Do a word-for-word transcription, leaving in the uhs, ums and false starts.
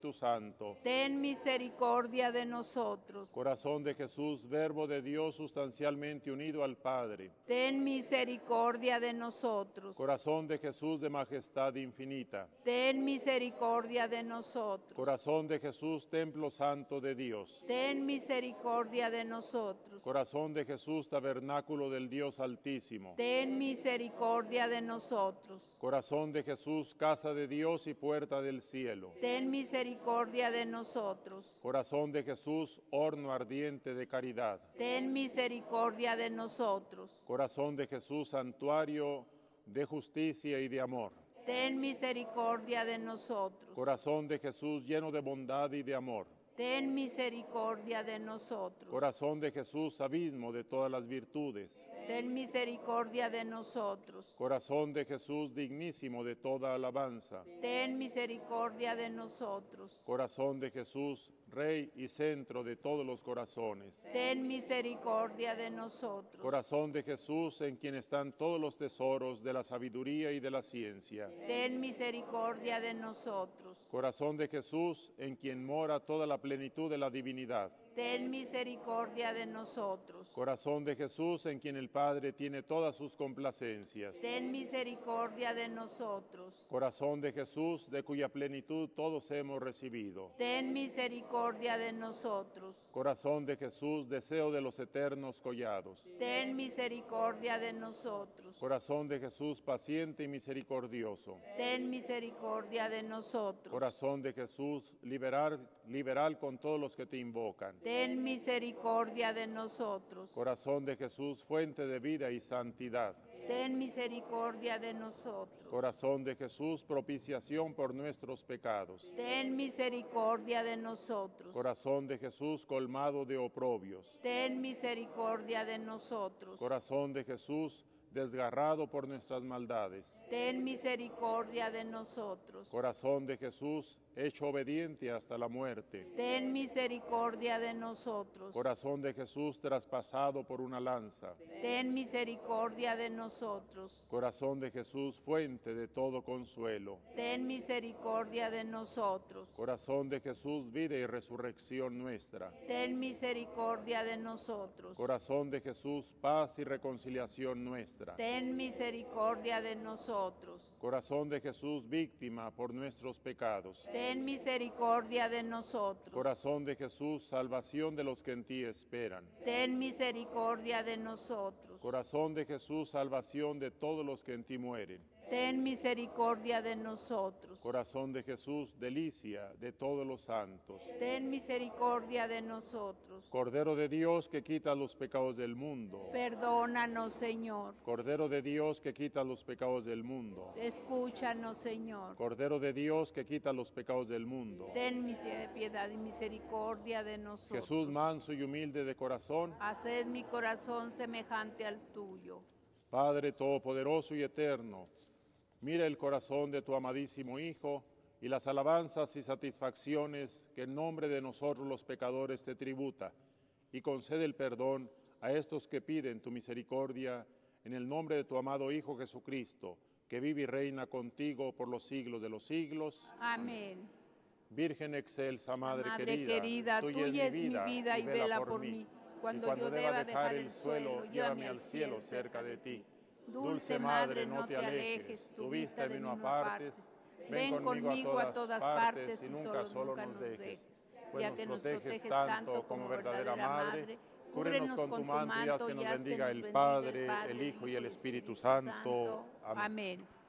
Tu Santo. Ten misericordia de nosotros. Corazón de Jesús, Verbo de Dios sustancialmente unido al Padre. Ten misericordia de nosotros. Corazón de Jesús de majestad infinita. Ten misericordia de nosotros. Corazón de Jesús, templo santo de Dios. Ten misericordia de nosotros. Corazón de Jesús, tabernáculo del Dios Altísimo. Ten misericordia de nosotros. Corazón de Jesús, casa de Dios y puerta del cielo. Ten misericordia de nosotros. Corazón de Jesús, horno ardiente de caridad. Ten misericordia de nosotros. Corazón de Jesús, santuario de justicia y de amor. Ten misericordia de nosotros. Corazón de Jesús, lleno de bondad y de amor. Ten misericordia de nosotros. Corazón de Jesús, abismo de todas las virtudes. Ten misericordia de nosotros. Corazón de Jesús, dignísimo de toda alabanza. Ten misericordia de nosotros. Corazón de Jesús, Rey y centro de todos los corazones. Ten misericordia de nosotros. Corazón de Jesús, en quien están todos los tesoros de la sabiduría y de la ciencia. Ten misericordia de nosotros. Corazón de Jesús, en quien mora toda la plenitud de la divinidad. Ten misericordia de nosotros. Corazón de Jesús, en quien el Padre tiene todas sus complacencias. Ten misericordia de nosotros. Corazón de Jesús, de cuya plenitud todos hemos recibido. Ten misericordia de nosotros. Corazón de Jesús, deseo de los eternos collados. Ten misericordia de nosotros. Corazón de Jesús, paciente y misericordioso. Ten misericordia de nosotros. Corazón de Jesús, liberal, liberal con todos los que te invocan. Ten misericordia de nosotros. Corazón de Jesús, fuente de vida y santidad. Ten misericordia de nosotros. Corazón de Jesús, propiciación por nuestros pecados. Ten misericordia de nosotros. Corazón de Jesús, colmado de oprobios. Ten misericordia de nosotros. Corazón de Jesús, desgarrado por nuestras maldades. Ten misericordia de nosotros. Corazón de Jesús, hecho obediente hasta la muerte. Ten misericordia de nosotros. Corazón de Jesús, traspasado por una lanza. Ten misericordia de nosotros. Corazón de Jesús, fuente de todo consuelo. Ten misericordia de nosotros. Corazón de Jesús, vida y resurrección nuestra. Ten misericordia de nosotros. Corazón de Jesús, paz y reconciliación nuestra. Ten misericordia de nosotros. Corazón de Jesús, víctima por nuestros pecados. Ten misericordia de nosotros. Corazón de Jesús, salvación de los que en ti esperan. Ten misericordia de nosotros. Corazón de Jesús, salvación de todos los que en ti mueren. Ten misericordia de nosotros. Corazón de Jesús, delicia de todos los santos. Ten misericordia de nosotros. Cordero de Dios que quita los pecados del mundo. Perdónanos, Señor. Cordero de Dios que quita los pecados del mundo. Escúchanos, Señor. Cordero de Dios que quita los pecados del mundo. Ten miser- piedad y misericordia de nosotros. Jesús manso y humilde de corazón. Haced mi corazón semejante al tuyo. Padre todopoderoso y eterno, mira el corazón de tu amadísimo Hijo y las alabanzas y satisfacciones que en nombre de nosotros los pecadores te tributa, y concede el perdón a estos que piden tu misericordia en el nombre de tu amado Hijo Jesucristo, que vive y reina contigo por los siglos de los siglos. Amén. Virgen excelsa, Madre, Madre querida, querida, tuya es mi vida y vela por mí. Cuando yo deba dejar el suelo, llévame al cielo cerca de ti. Dulce Madre, no te alejes, tu vista de mí no apartes. Ven conmigo a todas partes y nunca solo nos dejes. Ya que nos proteges tanto como verdadera Madre, cúbrenos con tu manto y haz que nos bendiga el Padre, el Hijo y el Espíritu Santo. Amén.